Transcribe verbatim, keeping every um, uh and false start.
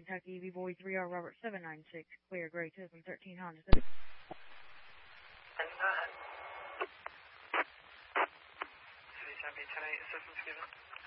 Kentucky, V Boy three R Robert seven nine six, clear, gray two thousand thirteen Honda Civic. ten nine. City ten eight, assistance given.